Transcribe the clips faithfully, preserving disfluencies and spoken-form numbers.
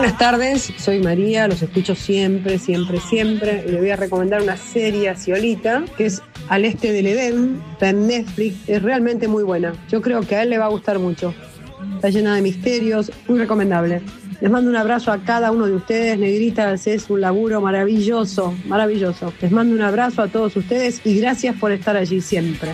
Buenas tardes, soy María, los escucho siempre, siempre, siempre. Y le voy a recomendar una serie a Sciolita, que es Al Este del Edén, está en Netflix. Es realmente muy buena. Yo creo que a él le va a gustar mucho. Está llena de misterios, muy recomendable. Les mando un abrazo a cada uno de ustedes, negritas, es un laburo maravilloso, maravilloso. Les mando un abrazo a todos ustedes y gracias por estar allí siempre.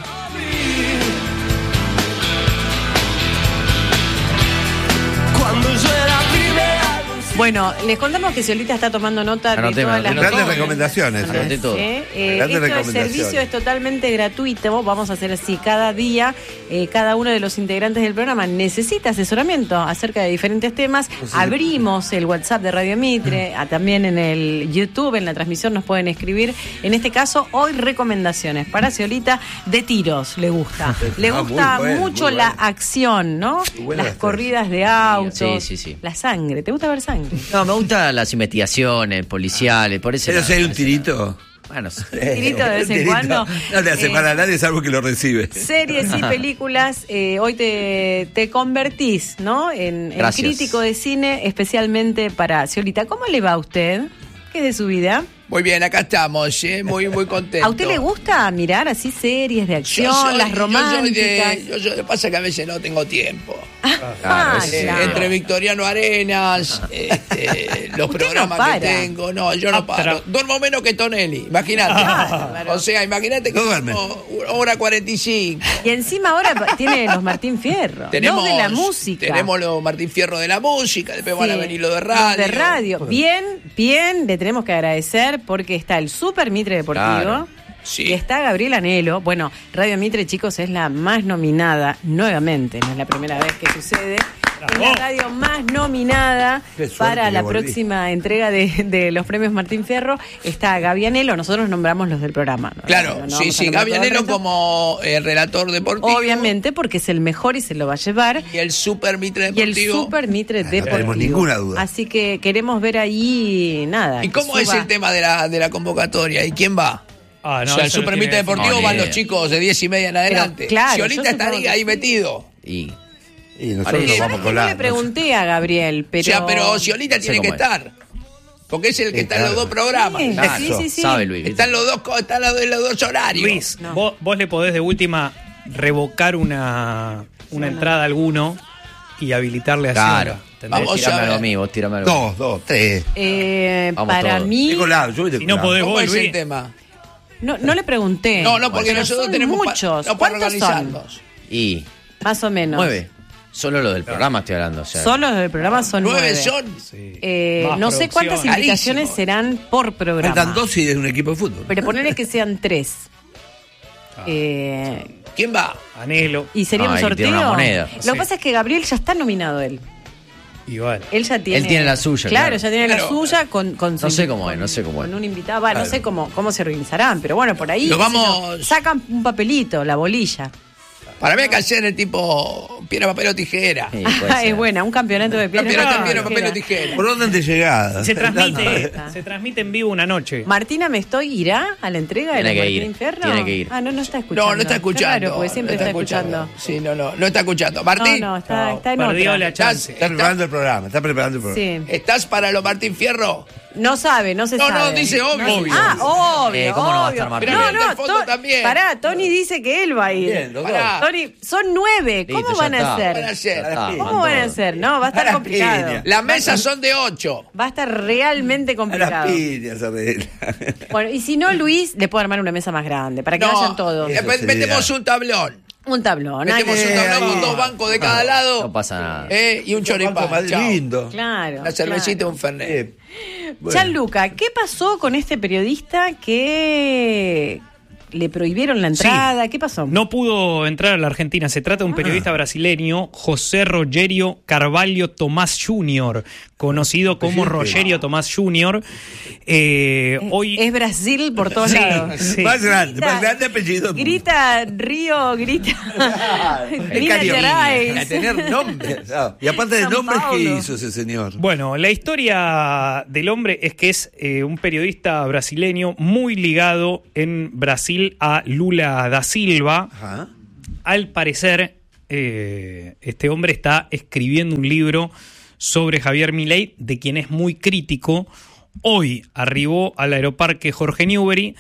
Bueno, les contamos que Sciolita está tomando nota Anoté, de todas las grandes recomendaciones. Anoté todo. ¿eh? Eh, Grandes esto el recomendaciones. servicio es totalmente gratuito. Vamos a hacer así cada día. Eh, cada uno de los integrantes del programa necesita asesoramiento acerca de diferentes temas. Sí. Abrimos el WhatsApp de Radio Mitre, ah, también en el YouTube, en la transmisión nos pueden escribir. En este caso, hoy recomendaciones para Sciolita de tiros. Le gusta. Le Ah, gusta muy bueno, mucho muy la bueno. acción, ¿no? Muy buena Las esta. corridas de autos, Sí, sí, sí. la sangre. ¿Te gusta ver sangre? No, me gustan las investigaciones policiales, por eso. Pero si hay un tirito. Bueno, sí. Tirito de vez Un en tirito. cuando. No le hace Eh, mal a nadie, salvo que lo recibe. Series y películas, eh, hoy te, te convertís, ¿no? En, en Gracias. crítico de cine, especialmente para Sciolita. ¿Cómo le va a usted? ¿Qué es de su vida? Muy bien, acá estamos, ¿eh? muy muy contento. ¿A usted le gusta mirar así series de acción, Yo soy- las yo soy románticas? de- yo soy- Lo que pasa es que a veces no tengo tiempo. Ah, Claro, Eh, claro. Entre Victoriano Arenas, este, los Usted programas no que para. tengo. No, yo no Ah, paro. pero- Duermo menos que Tonelli, imagínate. Claro. O sea, imagínate que No duerme. duermo hora cuarenta y cinco. Y encima ahora pa- tiene los Martín Fierro, Tenemos, los de la música. tenemos los Martín Fierro de la música, después van a Sí, venir los de los radio. de radio. Bien, bien, le tenemos que agradecer porque está el Super Mitre Deportivo. Claro. Sí. Y está Gabriel Anhelo. Bueno, Radio Mitre, chicos, es la más nominada nuevamente. No es la primera vez que sucede. Es la radio más nominada Qué suerte para que la volví. próxima entrega de, de los premios Martín Fierro. Está Gaby Anhelo. Nosotros nombramos los del programa, ¿no? Claro, No, no sí, vamos a sí, nombrar Gaby todo el Anhelo resto. como eh, relator deportivo. Obviamente, porque es el mejor y se lo va a llevar. Y el Super Mitre Y el Deportivo. Super Mitre Ah, no Deportivo. tenemos ninguna duda. Así que queremos ver ahí nada. ¿Y que cómo es suba- el tema de la, de la convocatoria? ¿Y quién va? Ah, no, o sea, el eso no Super tiene Mitre Deportivo no, van ni los idea. chicos de diez y media en adelante. claro, Sciolita yo supongo estaría que ahí sí. metido. Y Y nosotros Parece. nos Eh, vamos yo con no la. le pregunté a Gabriel, pero... O sea, pero Sciolita No sé tiene que cómo es. estar. Porque es el que Sí, está en los claro. dos programas. Sí, Claro, sí, sí, sí. sabe Luis. Están los dos, co- están los, los dos horarios. Luis, No. vos, vos le podés de última revocar una, una entrada a alguno y habilitarle a Claro. Sciolita, ¿entendés? Vamos Tirame a ver. algo a mí, vos tirame algo a mí. Dos, dos, tres. Eh, Vamos para todos. mí... De colado, yo voy de Si no colado. podés ¿Cómo vos, es Luis. el tema? No, no le pregunté. No, no, porque Pero nosotros son tenemos pa- muchos. no, para ¿Cuántos son? organizarnos. Y Más o menos. nueve. Solo lo del programa estoy hablando. O sea, Solo del programa son nueve. Nueve son. Sí. Eh, Más no sé cuántas producción. invitaciones Carísimo. serán por programa. Faltan dos y es un equipo de fútbol. Pero ponerle que sean tres. Ah, Eh, ¿Quién va? Anhelo. ¿Y sería Ah, un y sorteo? tiene una moneda. Lo que Sí. pasa es que Gabriel ya está nominado él. Igual. Él ya tiene. Él tiene la suya, Claro, claro. ya tiene Claro. la suya con, con su- No sé cómo es, con- no sé cómo es. Con un invitado. Va, no Claro. sé cómo, cómo se organizarán, pero bueno, por ahí. Lo qué sé vamos- yo, sacan un papelito, la bolilla. Para mí hay que hacer el tipo piedra, papel o tijera. Sí, puede es ser. buena, un campeonato de piedra. Piedra, papel, piedra, papel o tijera. tijera. Por orden de llegada. Se transmite, Está. se transmite en vivo una noche. Martina Mestoy irá a la entrega de Tiene la que Martín ir, Fierro. tiene que ir. Ah, no, no está escuchando. No, no está Qué escuchando. raro, porque siempre no está, escuchando. Sí, no, no, no está escuchando. Martín, No, no, está, No, está en perdió otra. la chance. Está preparando el programa, está preparando el programa. Sí. ¿estás para los Martín Fierro? No sabe, no se No, no, sabe. dice obvio. Ah, obvio, Eh, ¿cómo no va a obvio. estar Martín? Pero No, ahí está no, el fondo To- también. Pará, Tony dice que él va a ir. Bien, los dos. Pará. Tony, son nueve, ¿cómo Listo, ya van a está. hacer? Van a hacer. Ya está, ¿Cómo van van a todos. hacer? No, va a A estar las complicado. piñas. Las mesas son de ocho. Va a estar realmente A las complicado. piñas, Abel. Bueno, y si no, Luis, le puedo armar una mesa más grande para que vayan todos. eh, Eso sería. metemos un tablón. Un tablón. nada Metemos que un ver. tablón con dos bancos de cada lado. No pasa nada. eh, y un Banco choripán. más Chao. lindo. Claro. Una cervecita y claro. un fernet. Eh, bueno. Gianluca, ¿qué pasó con este periodista que le prohibieron la entrada? ¿Qué pasó? No pudo entrar a la Argentina. Se trata de un periodista brasileño, José Rogerio Carvalho Tomás junior, conocido como Presidente. Rogerio Tomás junior. Eh, hoy Es Brasil por todos Sí, lados. sí. Más grande, más grande apellido. Grita Río, grita Minas Gerais. A tener nombres. Ah, y aparte de San nombres, ¿qué Paulo. hizo ese señor? Bueno, la historia del hombre es que es eh, un periodista brasileño muy ligado en Brasil a Lula da Silva. Ajá. Al parecer, eh, este hombre está escribiendo un libro sobre Javier Milei, de quien es muy crítico. Hoy arribó al aeroparque Jorge Newbery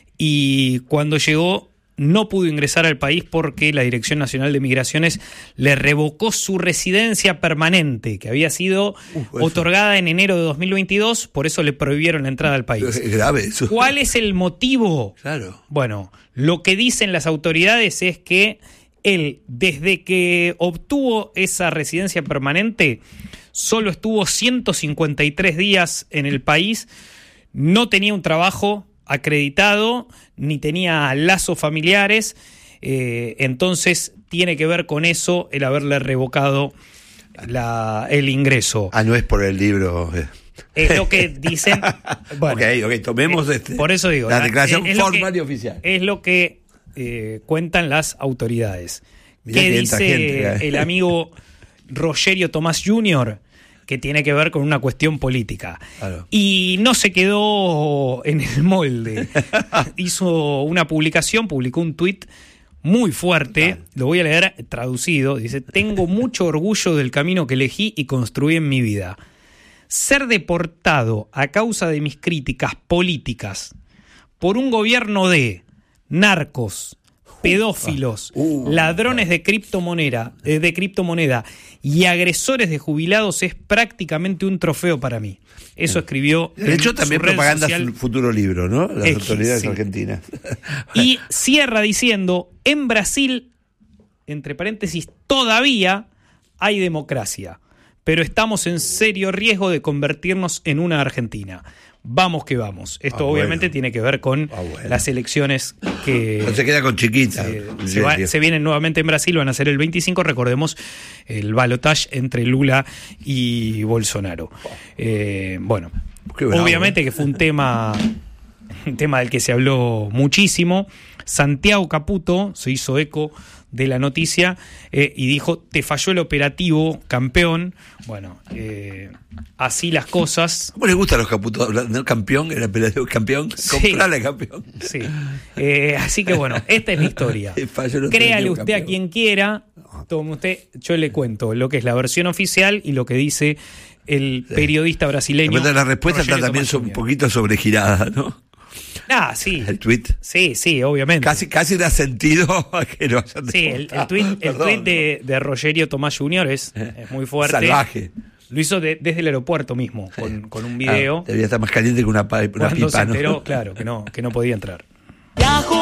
y cuando llegó no pudo ingresar al país porque la Dirección Nacional de Migraciones le revocó su residencia permanente, que había sido Uf, otorgada en enero de dos mil veintidós, por eso le prohibieron la entrada al país. Es grave eso. ¿Cuál es el motivo? Claro. Bueno, lo que dicen las autoridades es que él, desde que obtuvo esa residencia permanente, solo estuvo ciento cincuenta y tres días en el país, no tenía un trabajo acreditado, ni tenía lazos familiares, eh, entonces tiene que ver con eso el haberle revocado la, el ingreso. Ah, no es por el libro. eh. Es lo que dicen. Bueno, ok, ok, tomemos eh, este, por eso digo, la la- declaración es- es lo formal que- y oficial. Es lo que eh, cuentan las autoridades. Mirá ¿Qué que entra dice gente, eh. el amigo Rogerio Tomás junior? Que tiene que ver con una cuestión política. Claro. Y no se quedó en el molde. Hizo una publicación, publicó un tuit muy fuerte, lo voy a leer traducido. Dice: tengo mucho orgullo del camino que elegí y construí en mi vida. Ser deportado a causa de mis críticas políticas por un gobierno de narcos, pedófilos, Uh. ladrones de criptomoneda, eh, de criptomoneda y agresores de jubilados es prácticamente un trofeo para mí. Eso escribió. De hecho, en también su red propaganda social. su futuro libro, ¿no? Las Es que autoridades sí. argentinas. Y cierra diciendo: en Brasil, entre paréntesis, todavía hay democracia, pero estamos en serio riesgo de convertirnos en una Argentina. Vamos que vamos. Esto Ah, obviamente bueno. tiene que ver con Ah, bueno. las elecciones que No se queda con chiquita. se, se va- se vienen nuevamente en Brasil, van a ser el veinticinco, recordemos el balotaje entre Lula y Bolsonaro. Eh, bueno, Qué bravo, obviamente ¿eh? que fue un tema, un tema del que se habló muchísimo. Santiago Caputo se hizo eco de la noticia eh, y dijo: te falló el operativo, campeón. Bueno, eh, así las cosas. ¿Cómo les gusta a los caputos hablar? ¿No? Campeón, el operativo campeón. Sí. Comprale campeón. Sí. Eh, así que bueno, esta es la historia. Te falló el Créale operativo usted a campeón. quien quiera. Tome usted, yo le cuento lo que es la versión oficial y lo que dice el periodista brasileño. Pero la respuesta está Rogerio también Tomás so- un Junior. poquito sobregirada, ¿no? Ah, sí. El tuit. Sí, sí, obviamente. Casi, casi da sentido a que lo hayan Sí, el, el deportado. tuit, el Perdón, tuit de, de Rogerio Tomás junior es, es muy fuerte. Salvaje. Lo hizo de- desde el aeropuerto mismo, con, con un video. Ah, debía estar más caliente que una, pa- una cuando pipa, se ¿no? enteró, claro, que no, que no podía entrar. Yahoo!